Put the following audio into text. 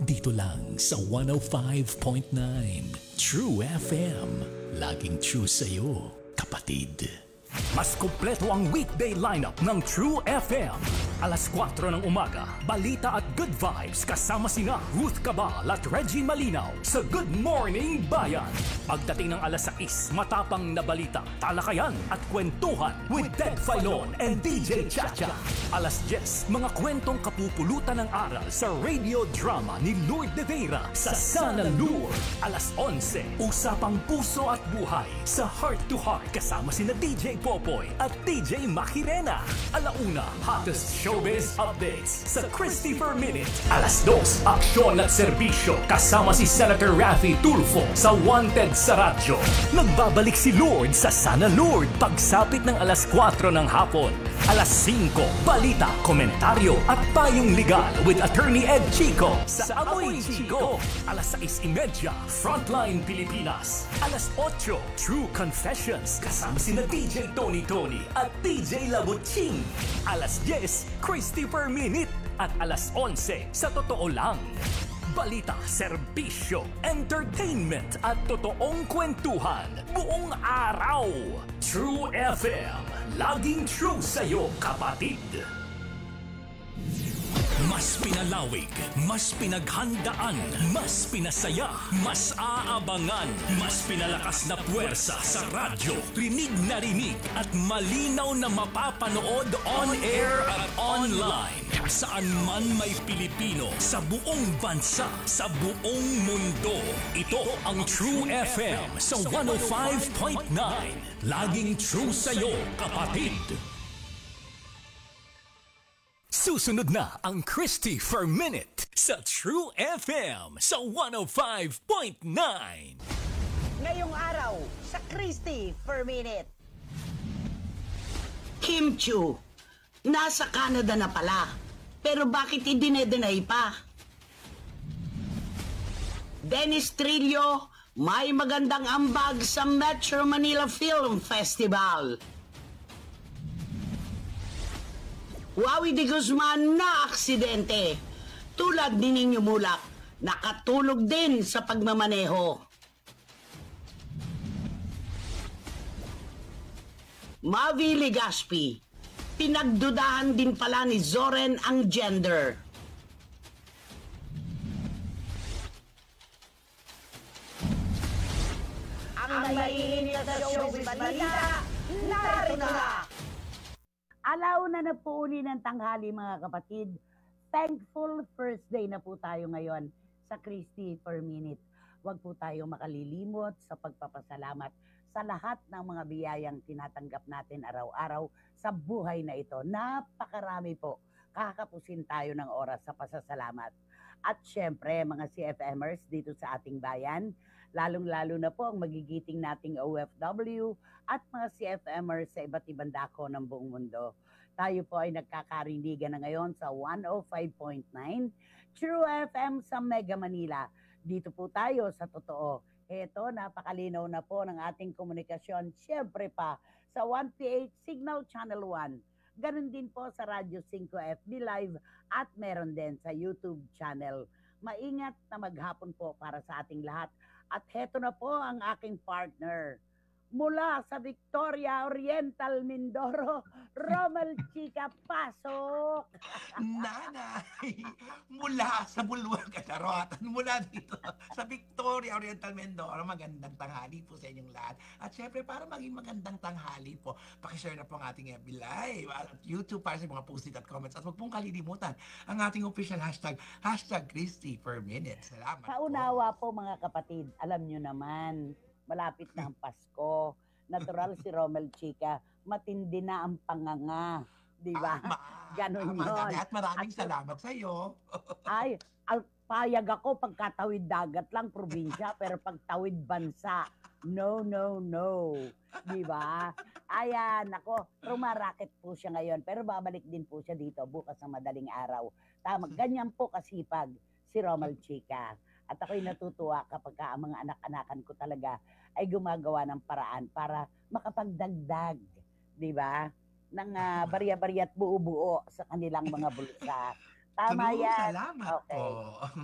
Dito lang sa 105.9 True FM. Laging true sa'yo, kapatid. Mas kumpleto ang weekday lineup ng True FM. Alas 4 ng umaga, balita at good vibes kasama sina Ruth Cabal at Reggie Malinaw sa Good Morning Bayan. Pagdating ng alas 6, matapang na balita, talakayan at kwentuhan with Ted Filon and DJ Chacha. Alas 10, mga kwentong kapupulutan ng aral sa radio drama ni Lourdes de Vera sa Sana Lourdes. Alas 11, usapang puso at buhay sa Heart to Heart kasama sina DJ Popoy at DJ Makirena. Alauna, hottest showbiz updates sa Christopher Minute. Alas 2, aksyon at serbisyo kasama si Senator Raffy Tulfo sa Wanted sa radyo. Nagbabalik si Lourdes sa Sana Lourdes pagsapit ng alas 4 ng hapon. Alas 5, balita, komentaryo at payong legal with Attorney Ed Chico sa Amoy Chico. Alas 6:30, Frontline Pilipinas. Alas 8, True Confessions kasama sina DJ Tony at DJ Labuching. Alas 10, Christopher Minute. At alas 11, sa totoo lang. Balita, serbisyo, entertainment at totoong kwentuhan buong araw. True FM, laging true sa'yo, kapatid. Mas pinalawig, mas pinaghandaan, mas pinasaya, mas aabangan, mas pinalakas na puwersa sa radyo. Rinig na rinig at malinaw na mapapanood on air at online. Saan man may Pilipino, sa buong bansa, sa buong mundo. Ito ang True FM sa 105.9. Laging true sa'yo, kapatid. Susunod na ang Christopher Minute sa True FM sa 105.9. Ngayong araw sa Christopher Minute. Kim Chiu, nasa Canada na pala. Pero bakit idine-deny pa? Dennis Trillo, may magandang ambag sa Metro Manila Film Festival. Wawi de Guzman na aksidente. Tulad ni Nino Mulak, nakatulog din sa pagmamaneho. Mavi Legaspi, pinagdudahan din pala ni Zoren ang gender. Ang maiinit na showbiz balita, narito na! Alauna na po uli ng tanghali mga kapatid. Thankful first day na po tayo ngayon sa Christopher Minute. Huwag po tayo makalilimot sa pagpapasalamat sa lahat ng mga biyayang tinatanggap natin araw-araw sa buhay na ito. Napakarami po. Kakapusin tayo ng oras sa pasasalamat. At syempre mga CFMers dito sa ating bayan, lalong-lalo na po ang magigiting nating OFW at mga CFMers sa iba't ibang dako ng buong mundo. Tayo po ay nagkakarinigan na ngayon sa 105.9 True FM sa Mega Manila. Dito po tayo sa totoo. Eto, napakalinaw na po ng ating komunikasyon. Siyempre pa sa 1PH Signal Channel 1. Ganon din po sa Radyo 5 FB Live at meron din sa YouTube channel. Maingat na maghapon po para sa ating lahat. At heto na po ang aking partner. Mula sa Victoria Oriental, Mindoro, Romel Chica, pasok! Nanay, mula sa Bulwang Kasaratan, mula dito sa Victoria Oriental, Mindoro, magandang tanghali po sa inyong lahat. At syempre, para maging magandang tanghali po, pakishare na po ang ating FB Live at YouTube para sa mga post-it at comments. At huwag pong kalilimutan ang ating official hashtag, Christy per minute. Salamat po. Sa unawa po mga kapatid, alam nyo naman, malapit na ang Pasko. Natural si Romel Chica, matindi na ang panganga. Di ba? Ganon yun. At maraming salamat sa iyo. Ay, payag ako pagkatawid dagat lang, probinsya, pero pagtawid bansa, no, no, no. Di ba? Ayan, ako, rumaraket po siya ngayon, pero babalik din po siya dito bukas sa madaling araw. Tama, ganyan po kasipag si Romel Chica. At ako'y natutuwa kapag ang mga anak-anakan ko talaga ay gumagawa ng paraan para makapagdagdag, di ba? Ng barya-barya at buo-buo sa kanilang mga bulsa. Tama yan. Salamat okay. po.